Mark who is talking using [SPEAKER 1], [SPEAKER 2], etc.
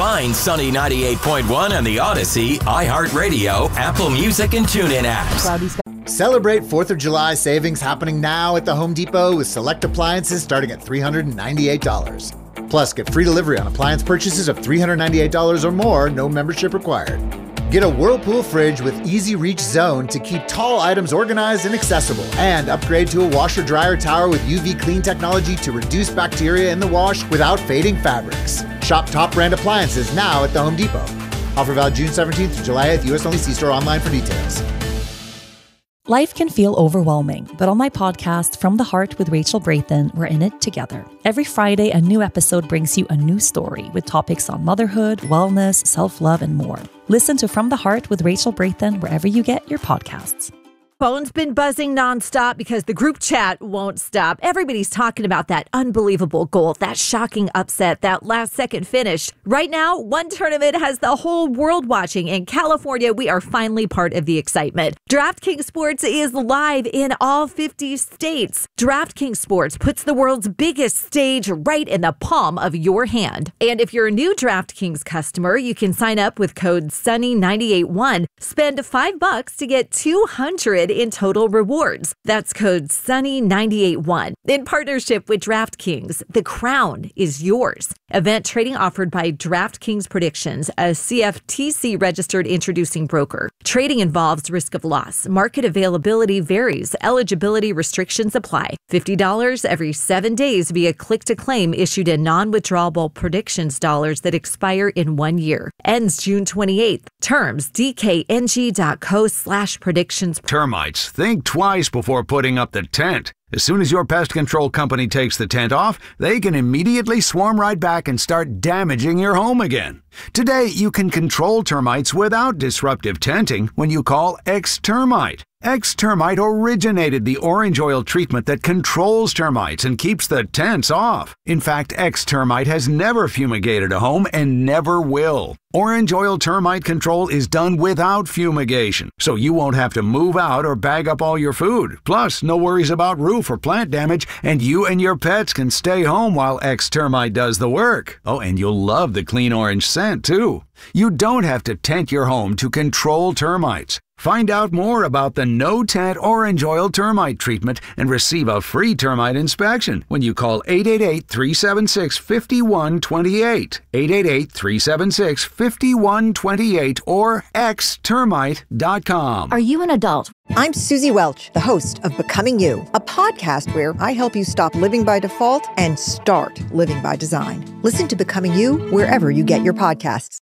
[SPEAKER 1] Find Sunny 98.1 on the Odyssey, iHeartRadio, Apple Music, and TuneIn apps.
[SPEAKER 2] Celebrate 4th of July savings happening now at the Home Depot with select appliances starting at $398. Plus, get free delivery on appliance purchases of $398 or more, no membership required. Get a Whirlpool fridge with Easy Reach Zone to keep tall items organized and accessible. And upgrade to a washer-dryer tower with UV clean technology to reduce bacteria in the wash without fading fabrics. Shop top brand appliances now at the Home Depot. Offer valid June 17th through July 8th. U.S. only. See store online for details.
[SPEAKER 3] Life can feel overwhelming, but on my podcast, From the Heart with Rachel Brathen, we're in it together. Every Friday, a new episode brings you a new story with topics on motherhood, wellness, self-love, and more. Listen to From the Heart with Rachel Brathen wherever you get your podcasts.
[SPEAKER 4] Phone's been buzzing nonstop because the group chat won't stop. Everybody's talking about that unbelievable goal, that shocking upset, that last-second finish. Right now, one tournament has the whole world watching. In California, we are finally part of the excitement. DraftKings Sports is live in all 50 states. DraftKings Sports puts the world's biggest stage right in the palm of your hand. And if you're a new DraftKings customer, you can sign up with code SUNNY981. Spend $5 to get $200 in total rewards. That's code SUNNY981. In partnership with DraftKings, the crown is yours. Event trading offered by DraftKings Predictions, a CFTC registered introducing broker. Trading involves risk of loss. Market availability varies. Eligibility restrictions apply. $50 every 7 days via click to claim issued in non-withdrawable predictions dollars that expire in 1 year. Ends June 28th. Terms dkng.co/predictions.
[SPEAKER 5] Termites. Think twice before putting up the tent. As soon as your pest control company takes the tent off, they can immediately swarm right back and start damaging your home again. Today, you can control termites without disruptive tenting when you call X-Termite. X-Termite originated the orange oil treatment that controls termites and keeps the tents off. In fact, X-Termite has never fumigated a home and never will. Orange oil termite control is done without fumigation, so you won't have to move out or bag up all your food. Plus, no worries about roof or plant damage, and you and your pets can stay home while X-Termite does the work. Oh, and you'll love the clean orange scent, too. You don't have to tent your home to control termites. Find out more about the no-tent orange oil termite treatment and receive a free termite inspection when you call 888-376-5128, 888-376-5128, or xtermite.com.
[SPEAKER 6] Are you an adult? I'm Susie Welch, the host of Becoming You, a podcast where I help you stop living by default and start living by design. Listen to Becoming You wherever you get your podcasts.